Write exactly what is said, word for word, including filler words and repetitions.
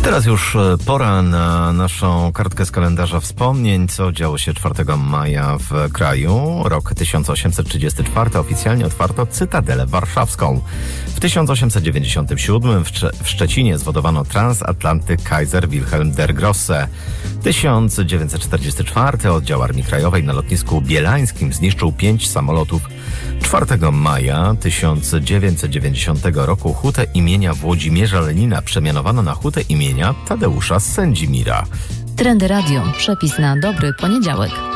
Teraz już pora na naszą kartkę z kalendarza wspomnień, co działo się czwartego maja w kraju. Rok tysiąc osiemset trzydziesty czwarty oficjalnie otwarto Cytadelę Warszawską. W tysiąc osiemset dziewięćdziesiątym siódmym w, Szcze- w Szczecinie zwodowano transatlantyk Kaiser Wilhelm der Grosse. tysiąc dziewięćset czterdziesty czwarty oddział Armii Krajowej na lotnisku bielańskim zniszczył pięć samolotów. czwartego maja tysiąc dziewięćset dziewięćdziesiątego roku hutę imienia Włodzimierza Lenina przemianowano na hutę imienia Tadeusza Sędzimira. Trendy Radio. Przepis na dobry poniedziałek.